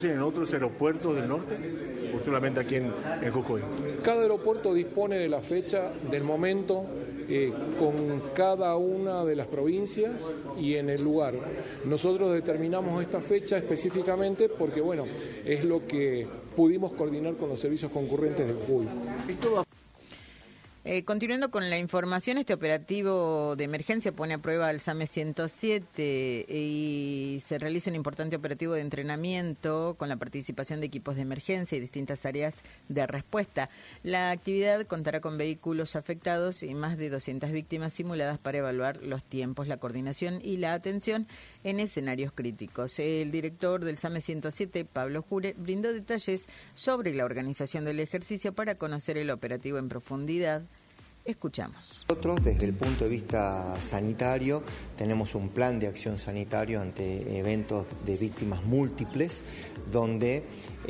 ¿En otros aeropuertos del norte o solamente aquí en Jujuy? Cada aeropuerto dispone de la fecha, del momento, con cada una de las provincias y en el lugar. Nosotros determinamos esta fecha específicamente porque, bueno, es lo que pudimos coordinar con los servicios concurrentes de Jujuy. Continuando con la información, este operativo de emergencia pone a prueba al SAME 107 y se realiza un importante operativo de entrenamiento con la participación de equipos de emergencia y distintas áreas de respuesta. La actividad contará con vehículos afectados y más de 200 víctimas simuladas para evaluar los tiempos, la coordinación y la atención en escenarios críticos. El director del SAME 107, Pablo Jure, brindó detalles sobre la organización del ejercicio para conocer el operativo en profundidad. Escuchamos. Nosotros, desde el punto de vista sanitario, tenemos un plan de acción sanitario ante eventos de víctimas múltiples, donde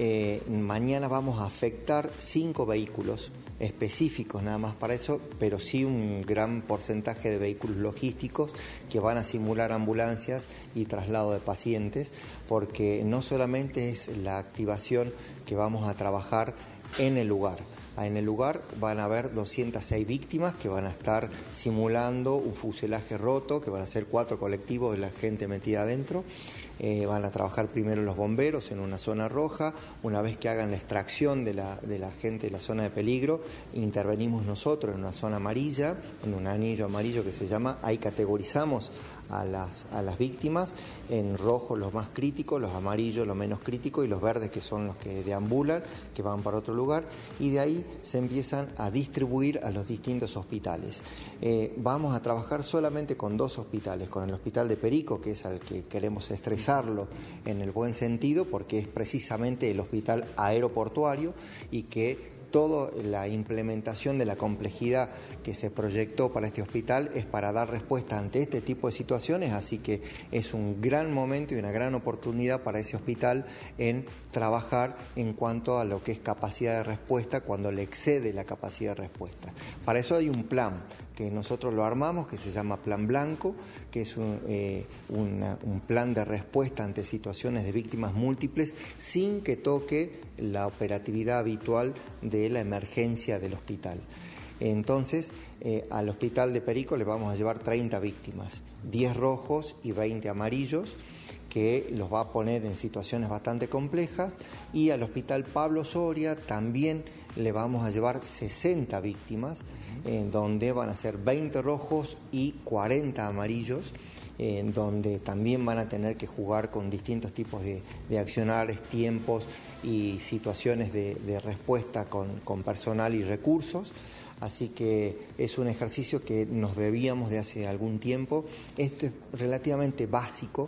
mañana vamos a afectar 5 vehículos específicos nada más para eso, pero sí un gran porcentaje de vehículos logísticos que van a simular ambulancias y traslado de pacientes, porque no solamente es la activación que vamos a trabajar en el lugar. En el lugar van a haber 206 víctimas que van a estar simulando un fuselaje roto, que van a ser 4 colectivos de la gente metida adentro. Van a trabajar primero los bomberos en una zona roja. Una vez que hagan la extracción de la gente de la zona de peligro, intervenimos nosotros en una zona amarilla, en un anillo amarillo que se llama, ahí categorizamos a las víctimas, en rojo los más críticos, los amarillos los menos críticos y los verdes que son los que deambulan, que van para otro lugar, y de ahí se empiezan a distribuir a los distintos hospitales. Vamos a trabajar solamente con 2 hospitales, con el hospital de Perico, que es al que queremos estresarlo en el buen sentido, porque es precisamente el hospital aeroportuario y que toda la implementación de la complejidad que se proyectó para este hospital es para dar respuesta ante este tipo de situaciones, así que es un gran momento y una gran oportunidad para ese hospital en trabajar en cuanto a lo que es capacidad de respuesta cuando le excede la capacidad de respuesta. Para eso hay un plan que nosotros lo armamos, que se llama Plan Blanco, que es un plan de respuesta ante situaciones de víctimas múltiples sin que toque la operatividad habitual de la emergencia del hospital. Entonces, al hospital de Perico le vamos a llevar 30 víctimas, 10 rojos y 20 amarillos, que los va a poner en situaciones bastante complejas, y al hospital Pablo Soria también le vamos a llevar 60 víctimas, en donde van a ser 20 rojos y 40 amarillos, en donde también van a tener que jugar con distintos tipos de accionares, tiempos y situaciones de respuesta con personal y recursos. Así que es un ejercicio que nos debíamos de hace algún tiempo. Este es relativamente básico.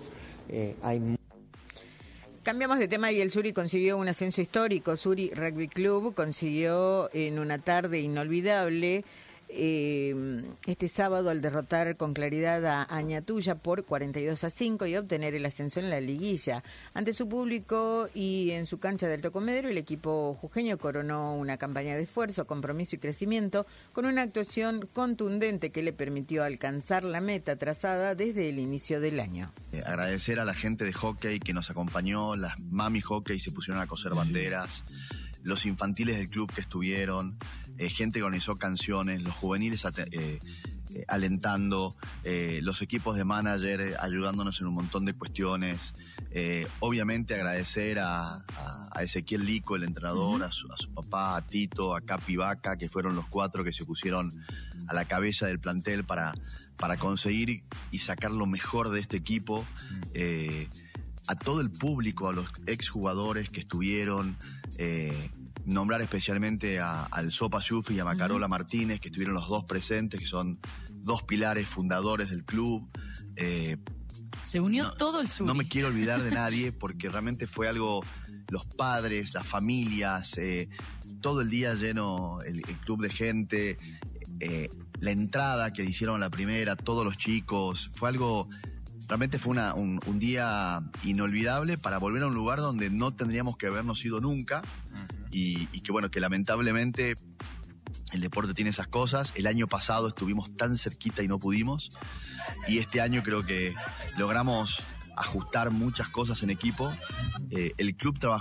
Cambiamos de tema y el Suri consiguió un ascenso histórico. Suri Rugby Club consiguió en una tarde inolvidable este sábado al derrotar con claridad a Añatuya por 42-5 y obtener el ascenso en la liguilla. Ante su público y en su cancha del Tocomedero, el equipo jujeño coronó una campaña de esfuerzo, compromiso y crecimiento con una actuación contundente que le permitió alcanzar la meta trazada desde el inicio del año. Agradecer a la gente de hockey que nos acompañó, las mami hockey se pusieron a coser banderas, los infantiles del club que estuvieron, gente que organizó canciones, los juveniles alentando, los equipos de manager ayudándonos en un montón de cuestiones. Obviamente agradecer a Ezequiel Lico, el entrenador, a su papá, a Tito, a Capi Vaca, que fueron los 4 que se pusieron a la cabeza del plantel para conseguir y sacar lo mejor de este equipo. A todo el público, a los exjugadores que estuvieron, nombrar especialmente al Sopa Yufi y a Macarola Martínez, que estuvieron los 2 presentes, que son 2 pilares fundadores del club. Se unió todo el sur. No me quiero olvidar de nadie, porque realmente fue algo, los padres, las familias, todo el día lleno el club de gente, la entrada que hicieron la primera, todos los chicos, fue algo... Realmente fue un día inolvidable para volver a un lugar donde no tendríamos que habernos ido nunca. Y que bueno, que lamentablemente el deporte tiene esas cosas. El año pasado estuvimos tan cerquita y no pudimos. Y este año creo que logramos ajustar muchas cosas en equipo. El club trabajó